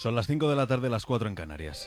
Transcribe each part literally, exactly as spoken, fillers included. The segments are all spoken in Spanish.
Son las cinco de la tarde, las cuatro en Canarias.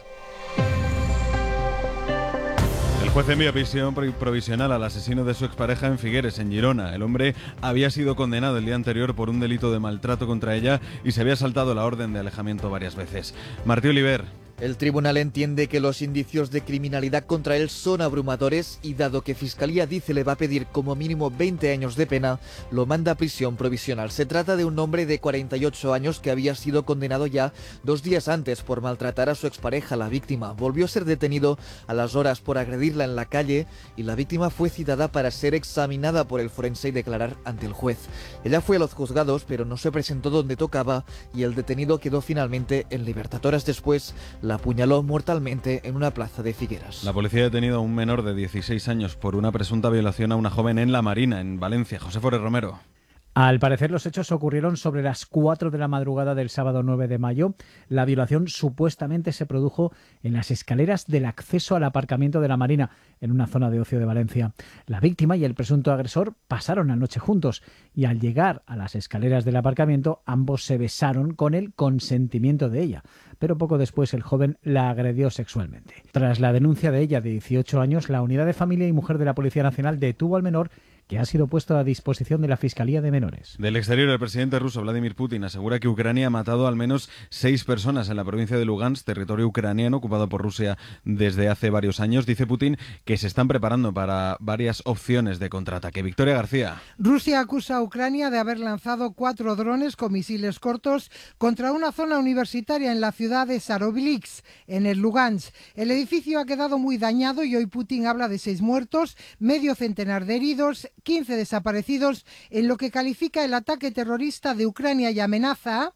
El juez envía prisión provisional al asesino de su expareja en Figueres, en Girona. El hombre había sido condenado el día anterior por un delito de maltrato contra ella y se había saltado la orden de alejamiento varias veces. Martí Oliver. El tribunal entiende que los indicios de criminalidad contra él son abrumadores y, dado que Fiscalía dice le va a pedir como mínimo veinte años de pena, lo manda a prisión provisional. Se trata de un hombre de cuarenta y ocho años que había sido condenado ya dos días antes por maltratar a su expareja, la víctima. Volvió a ser detenido a las horas por agredirla en la calle y la víctima fue citada para ser examinada por el forense y declarar ante el juez. Ella fue a los juzgados, pero no se presentó donde tocaba y el detenido quedó finalmente en libertad. Horas después, la apuñaló mortalmente en una plaza de Figueras. La policía ha detenido a un menor de dieciséis años por una presunta violación a una joven en La Marina, en Valencia. José Forés Romero. Al parecer, los hechos ocurrieron sobre las cuatro de la madrugada del sábado nueve de mayo. La violación supuestamente se produjo en las escaleras del acceso al aparcamiento de La Marina, en una zona de ocio de Valencia. La víctima y el presunto agresor pasaron la noche juntos y al llegar a las escaleras del aparcamiento, ambos se besaron con el consentimiento de ella. Pero poco después el joven la agredió sexualmente. Tras la denuncia de ella de dieciocho años, la Unidad de Familia y Mujer de la Policía Nacional detuvo al menor, que ha sido puesto a disposición de la Fiscalía de Menores. Del exterior, el presidente ruso Vladimir Putin asegura que Ucrania ha matado al menos seis personas en la provincia de Lugansk, territorio ucraniano ocupado por Rusia desde hace varios años. Dice Putin que se están preparando para varias opciones de contraataque. Victoria García. Rusia acusa a Ucrania de haber lanzado cuatro drones con misiles cortos contra una zona universitaria en la ciudad de Sarovilsk, en el Lugansk. El edificio ha quedado muy dañado y hoy Putin habla de seis muertos, medio centenar de heridos, quince desaparecidos en lo que califica el ataque terrorista de Ucrania y amenaza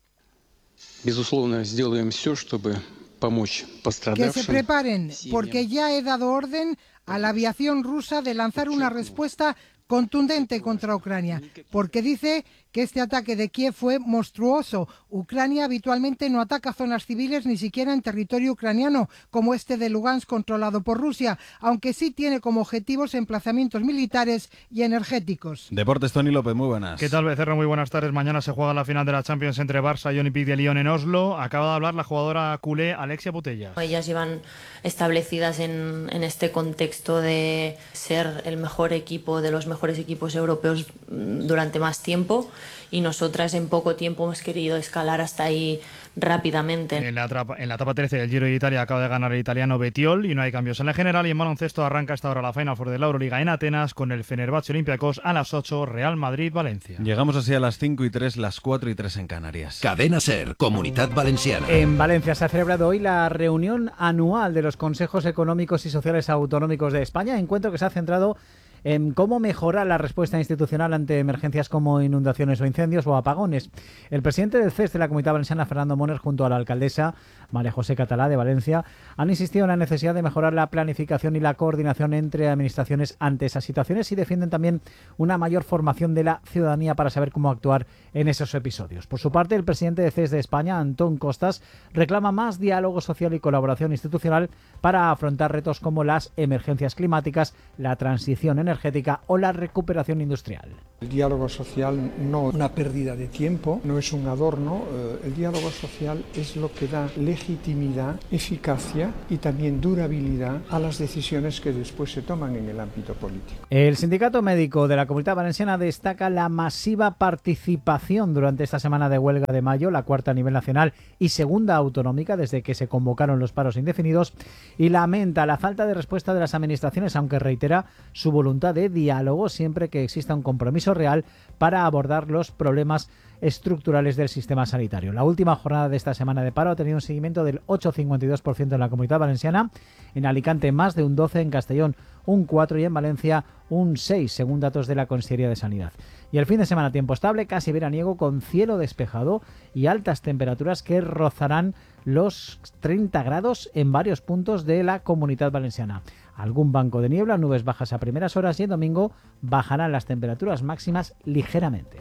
que se preparen, porque ya he dado orden a la aviación rusa de lanzar una respuesta contundente contra Ucrania, porque dice que este ataque de Kiev fue monstruoso. Ucrania habitualmente no ataca zonas civiles ni siquiera en territorio ucraniano, como este de Lugansk controlado por Rusia, aunque sí tiene como objetivos emplazamientos militares y energéticos. Deportes, Tony López, muy buenas. ¿Qué tal, Becerra? Muy buenas tardes. Mañana se juega la final de la Champions entre Barça y Olympique de Lyon en Oslo. Acaba de hablar la jugadora culé Alexia Putellas. Ellas llevan establecidas en, en este contexto de ser el mejor equipo, de los mejores equipos europeos durante más tiempo, y nosotras en poco tiempo hemos querido escalar hasta ahí rápidamente. En la, etapa, en la etapa trece del Giro de Italia acaba de ganar el italiano Bettiol y no hay cambios en la general. Y en baloncesto arranca esta hora la Final Four de la Euroliga en Atenas con el Fenerbahce Olympiacos a las ocho, Real Madrid-Valencia. Llegamos así a las cinco y tres, las cuatro y tres en Canarias. Cadena SER, Comunidad Valenciana. En Valencia se ha celebrado hoy la reunión anual de los Consejos Económicos y Sociales Autonómicos de España, encuentro que se ha centrado en cómo mejorar la respuesta institucional ante emergencias como inundaciones o incendios o apagones. El presidente del C E S de la Comunidad Valenciana, Fernando Moner, junto a la alcaldesa María José Catalá de Valencia, han insistido en la necesidad de mejorar la planificación y la coordinación entre administraciones ante esas situaciones y defienden también una mayor formación de la ciudadanía para saber cómo actuar en esos episodios. Por su parte, el presidente del C E S de España, Antón Costas, reclama más diálogo social y colaboración institucional para afrontar retos como las emergencias climáticas, la transición energética energética o la recuperación industrial. El diálogo social no es una pérdida de tiempo, no es un adorno. El diálogo social es lo que da legitimidad, eficacia y también durabilidad a las decisiones que después se toman en el ámbito político. El Sindicato Médico de la Comunidad Valenciana destaca la masiva participación durante esta semana de huelga de mayo, la cuarta a nivel nacional y segunda autonómica desde que se convocaron los paros indefinidos, y lamenta la falta de respuesta de las administraciones, aunque reitera su voluntad de diálogo siempre que exista un compromiso real para abordar los problemas estructurales del sistema sanitario. La última jornada de esta semana de paro ha tenido un seguimiento del ocho coma cincuenta y dos por ciento en la Comunidad Valenciana, en Alicante más de un doce por ciento, en Castellón un cuatro por ciento y en Valencia un seis por ciento, según datos de la Consellería de Sanidad. Y el fin de semana tiempo estable, casi veraniego, con cielo despejado y altas temperaturas que rozarán los treinta grados en varios puntos de la Comunidad Valenciana. Algún banco de niebla, nubes bajas a primeras horas y el domingo bajarán las temperaturas máximas ligeramente.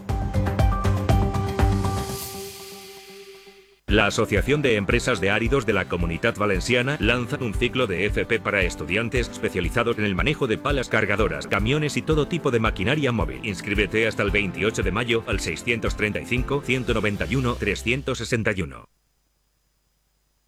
La Asociación de Empresas de Áridos de la Comunidad Valenciana lanza un ciclo de F P para estudiantes especializados en el manejo de palas cargadoras, camiones y todo tipo de maquinaria móvil. Inscríbete hasta el veintiocho de mayo al seiscientos treinta y cinco, ciento noventa y uno, trescientos sesenta y uno.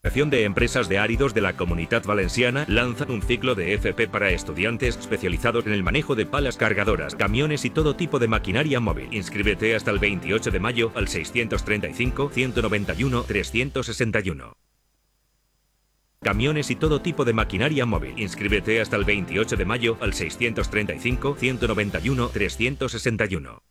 La Asociación de Empresas de Áridos de la Comunidad Valenciana lanza un ciclo de F P para estudiantes especializados en el manejo de palas cargadoras, camiones y todo tipo de maquinaria móvil. Inscríbete hasta el veintiocho de mayo al seiscientos treinta y cinco, ciento noventa y uno, trescientos sesenta y uno. Camiones y todo tipo de maquinaria móvil. Inscríbete hasta el veintiocho de mayo al seiscientos treinta y cinco, ciento noventa y uno, trescientos sesenta y uno.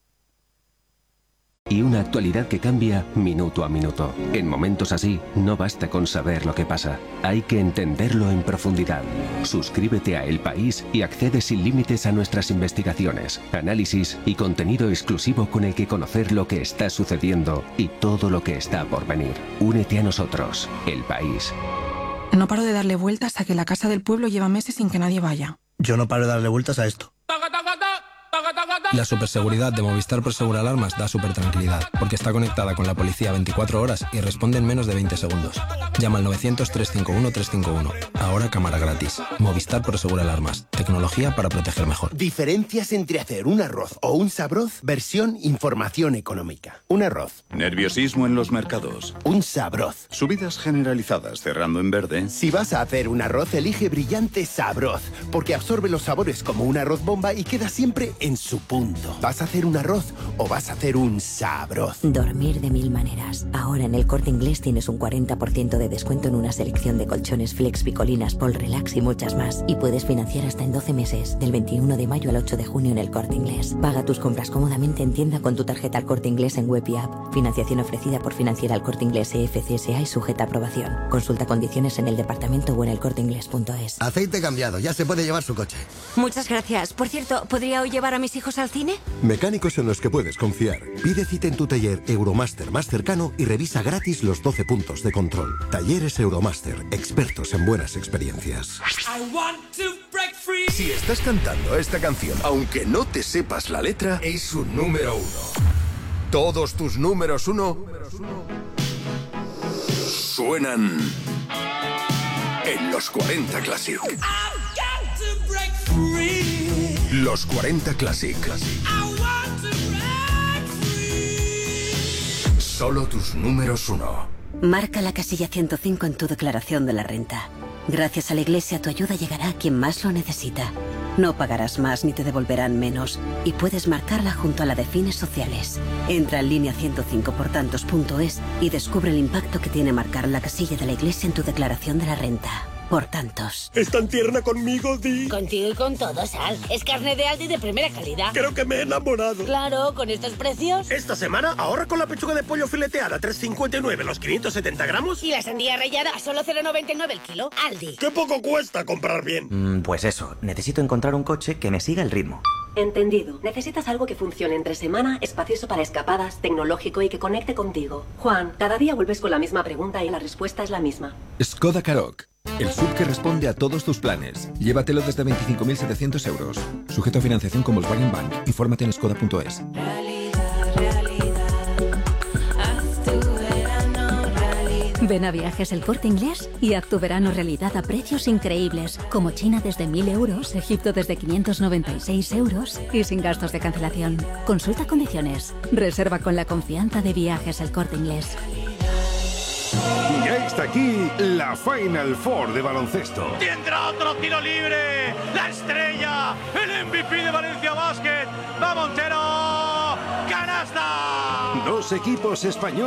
Y una actualidad que cambia minuto a minuto. En momentos así, no basta con saber lo que pasa. Hay que entenderlo en profundidad. Suscríbete a El País y accede sin límites a nuestras investigaciones, análisis y contenido exclusivo con el que conocer lo que está sucediendo y todo lo que está por venir. Únete a nosotros. El País. No paro de darle vueltas a que la casa del pueblo lleva meses sin que nadie vaya. Yo no paro de darle vueltas a esto. La superseguridad de Movistar Prosegur Alarmas da súper tranquilidad, porque está conectada con la policía veinticuatro horas y responde en menos de veinte segundos. Llama al novecientos, trescientos cincuenta y uno, trescientos cincuenta y uno. Ahora cámara gratis. Movistar Prosegur Alarmas. Tecnología para proteger mejor. Diferencias entre hacer un arroz o un sabroz, versión información económica. Un arroz. Nerviosismo en los mercados. Un sabroz. Subidas generalizadas cerrando en verde. Si vas a hacer un arroz, elige Brillante Sabroz, porque absorbe los sabores como un arroz bomba y queda siempre en su punto. ¿Vas a hacer un arroz o vas a hacer un sabroz? Dormir de mil maneras. Ahora en El Corte Inglés tienes un cuarenta por ciento de descuento en una selección de colchones Flex, Picolinas, Pol Relax y muchas más. Y puedes financiar hasta en doce meses, del veintiuno de mayo al ocho de junio en El Corte Inglés. Paga tus compras cómodamente en tienda con tu tarjeta El Corte Inglés en web y app. Financiación ofrecida por Financiera El Corte Inglés E F C S A y sujeta a aprobación. Consulta condiciones en el departamento o en elcorteinglés punto es. Aceite cambiado, ya se puede llevar su coche. Muchas gracias. Por cierto, ¿podría hoy llevar a mis hijos al cine? Mecánicos en los que puedes confiar. Pide cita en tu taller Euromaster más cercano y revisa gratis los doce puntos de control. Talleres Euromaster, expertos en buenas experiencias. Si estás cantando esta canción, aunque no te sepas la letra, es un número uno. Todos tus números uno suenan en los cuarenta Classic. Los cuarenta Classic. Solo tus números uno. Marca la casilla ciento cinco en tu declaración de la renta. Gracias a la Iglesia, tu ayuda llegará a quien más lo necesita. No pagarás más ni te devolverán menos. Y puedes marcarla junto a la de fines sociales. Entra en línea ciento cinco por tantos punto es y descubre el impacto que tiene marcar la casilla de la Iglesia en tu declaración de la renta. Por tantos. ¿Es tan tierna conmigo, Di? Contigo y con todo, Sal. Es carne de Aldi de primera calidad. Creo que me he enamorado. Claro, con estos precios. Esta semana ahorra con la pechuga de pollo fileteada tres cincuenta y nueve los quinientos setenta gramos. Y la sandía rallada a solo cero noventa y nueve el kilo. Aldi. ¡Qué poco cuesta comprar bien! Mm, pues eso, necesito encontrar un coche que me siga el ritmo. Entendido. Necesitas algo que funcione entre semana, espacioso para escapadas, tecnológico y que conecte contigo. Juan, cada día vuelves con la misma pregunta y la respuesta es la misma. Skoda Karoq. El S U V que responde a todos tus planes. Llévatelo desde veinticinco mil setecientos euros. Sujeto a financiación con Volkswagen Bank. Infórmate en skoda punto es. Ven a Viajes El Corte Inglés y haz tu verano realidad a precios increíbles, como China desde mil euros, Egipto desde quinientos noventa y seis euros y sin gastos de cancelación. Consulta condiciones. Reserva con la confianza de Viajes El Corte Inglés. Ya está aquí la Final Four de baloncesto. Tendrá otro tiro libre. La estrella, el M V P de Valencia Basket. Va Montero. ¡Canasta! Dos equipos españoles.